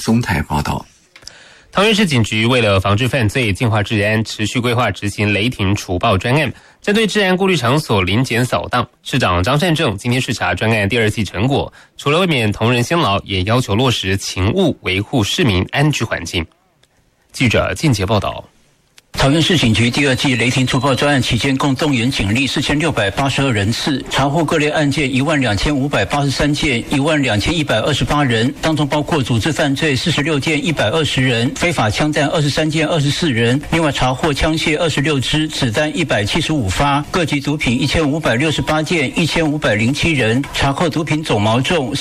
宗泰报道。 桃园市警局为了防治犯罪、净化治安，持续规划执行雷霆除暴专案，针对治安顾虑场所临检扫荡。市长张善政今天视察专案第2季成果，除了为免同仁辛劳，也要求落实勤务，维护市民安居环境。记者靳杰报道。 桃园市警局第2季雷霆除暴专案期间，共动员警力4682人次，查获各类案件12583件，12128人，当中包括组织犯罪46件120人，非法枪弹23件24人，另外查获枪械26支，子弹175发，各级毒品1568件，1507人，查获毒品总毛重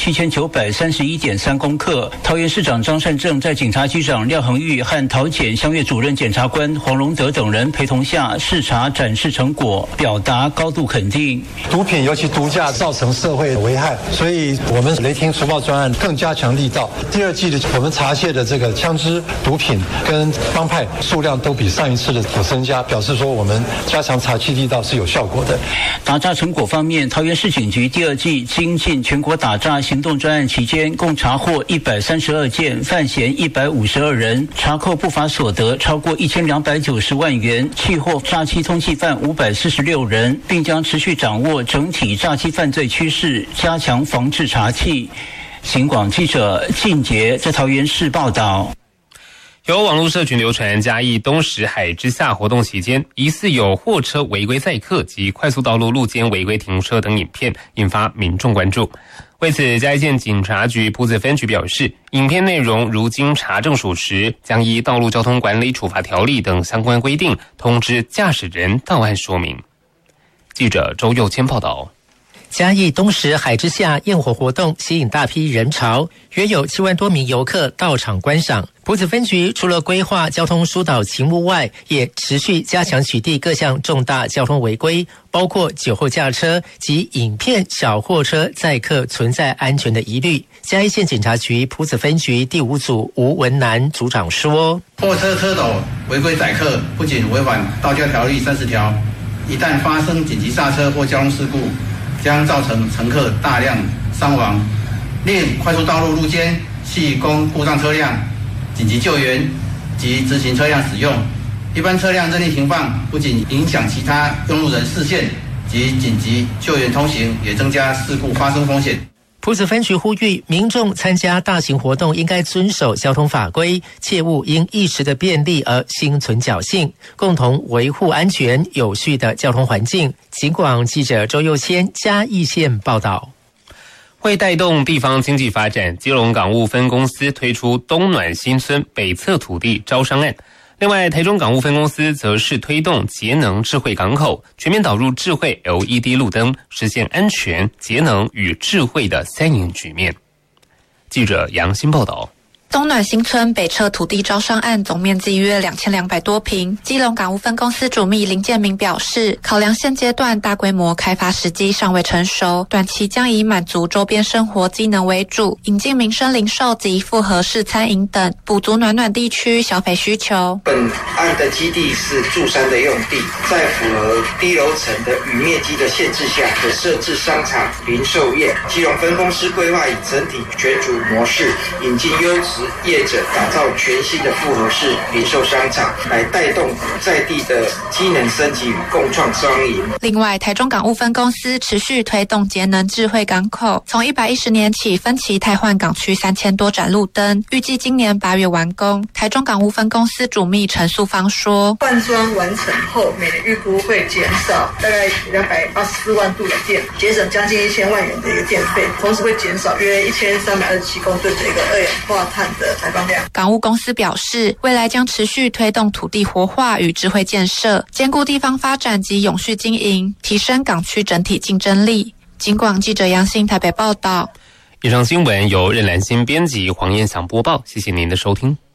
47931.3公克。桃园市长张善政在警察局长廖恒玉和桃检乡岳主任检察官黄荣德等人陪同下视察展示成果，表达高度肯定。 毒品尤其毒驾造成社会危害，所以我们雷霆除暴专案更加强力道。第2季的我们查卸的这个枪支、毒品跟帮派数量都比上一次的有增加，表示说我们加强查缉力道是有效果的。 打诈成果方面，桃园市警局第2季精进全国打诈行动专案期间，共查获132件，犯嫌152人，查扣不法所得超过1290万元，契获诈欺通缉犯546人，并将持续掌握整体诈欺犯罪趋势，加强防治查缉。警广记者靳杰在桃园市报道。 由网络社群流传嘉义东石海之下活动期间，疑似有货车违规载客及快速道路路肩违规停车等影片，引发民众关注。为此，嘉义县警察局埔子分局表示，影片内容如经查证属实，将依道路交通管理处罚条例等相关规定，通知驾驶人到案说明。记者周佑谦报道。 嘉义东石海之下焰火活动吸引大批人潮，约有7万多名游客到场观赏。埔子分局除了规划交通疏导勤务外，也持续加强取缔各项重大交通违规，包括酒后驾车及影片小货车载客存在安全的疑虑。嘉义县警察局埔子分局第5组吴文南组长说： 货车车斗违规载客不仅违反道交条例30条，一旦发生紧急刹车或交通事故，将造成乘客大量伤亡。另快速道路路肩系供故障车辆、紧急救援及直行车辆使用，一般车辆任意停放，不仅影响其他用路人视线及紧急救援通行，也增加事故发生风险。 埔子分局呼吁民众参加大型活动应该遵守交通法规，切勿因一时的便利而心存侥幸，共同维护安全有序的交通环境。警广记者周佑谦嘉义县报道。 为带动地方经济发展，基隆港务分公司推出东暖新村北侧土地招商案。另外，台中港务分公司则是推动节能智慧港口，全面导入智慧 LED 路灯，实现安全、节能与智慧的3赢局面。记者杨欣报道。 东暖新村北侧土地招商案总面积约2200多坪，基隆港务分公司主秘林建明表示，考量现阶段大规模开发时机尚未成熟，短期将以满足周边生活机能为主，引进民生零售及复合式餐饮等，补足暖暖地区消费需求。 本案的基地是住山的用地，在符合低楼层的与面积的限制下，可设置商场、零售业。基隆分公司规划以整体全组模式，引进优质业者，打造全新的复合式零售商场，来带动在地的机能升级与共创双赢。 另外，台中港务分公司持续推动节能智慧港口，从110年起分期汰换港区3000多盏路灯，预计今年8月完工。台中港务分公司主秘陈素芳说， 换装完成后，每年预估会减少大概284万度的电，节省将近1000万元的一个电费，同时会减少约1327公吨的一个二氧化碳的排放量。 港务公司表示，未来将持续推动土地活化与智慧建设，兼顾地方发展及永续经营，提升港区整体竞争力。警广记者杨欣台北报道。 以上新闻由任兰心编辑，黄彦祥播报，谢谢您的收听。